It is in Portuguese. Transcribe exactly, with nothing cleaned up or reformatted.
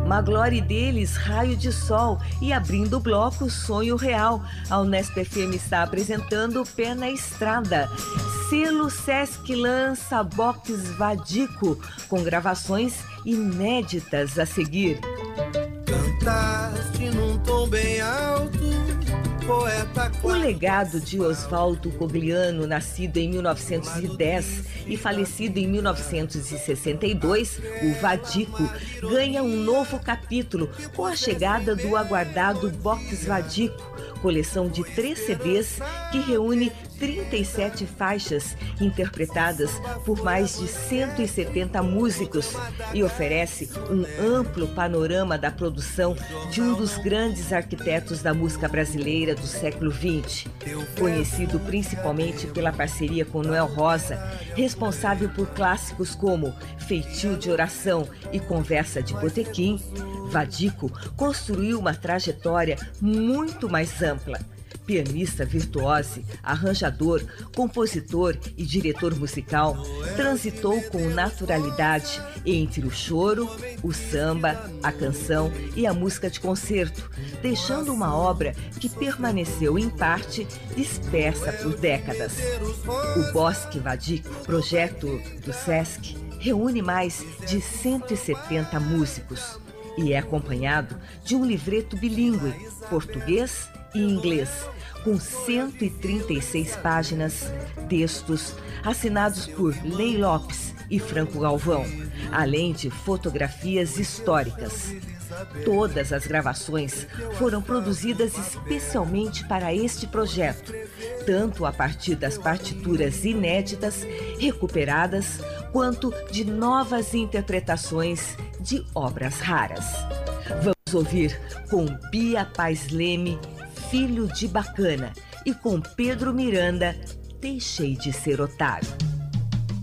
Maglore deles, Raio de Sol, e abrindo o bloco Sonho Real, a Unesp F M está apresentando Pé na Estrada. Selo Sesc lança Box Vadico, com gravações inéditas a seguir. Cantaste num tom bem alto, poeta. O legado de Oswaldo Cogliano, nascido em mil novecentos e dez e falecido em mil novecentos e sessenta e dois, o Vadico, ganha um novo capítulo com a chegada do aguardado Box Vadico, coleção de três C Ds que reúne trinta e sete faixas interpretadas por mais de cento e setenta músicos e oferece um amplo panorama da produção de um dos grandes arquitetos da música brasileira do século vinte, conhecido principalmente pela parceria com Noel Rosa, responsável por clássicos como Feitio de Oração e Conversa de Botequim. Vadico construiu uma trajetória muito mais ampla. Pianista virtuose, arranjador, compositor e diretor musical, transitou com naturalidade entre o choro, o samba, a canção e a música de concerto, deixando uma obra que permaneceu, em parte, dispersa por décadas. O Bosque Vadico, projeto do Sesc, reúne mais de cento e setenta músicos e é acompanhado de um livreto bilíngue, português e inglês, com cento e trinta e seis páginas, textos assinados por Lei Lopes e Franco Galvão, além de fotografias históricas. Todas as gravações foram produzidas especialmente para este projeto, tanto a partir das partituras inéditas recuperadas, quanto de novas interpretações de obras raras. Vamos ouvir com Bia Paz Leme, Filho de Bacana, e com Pedro Miranda, Deixei de Ser Otário.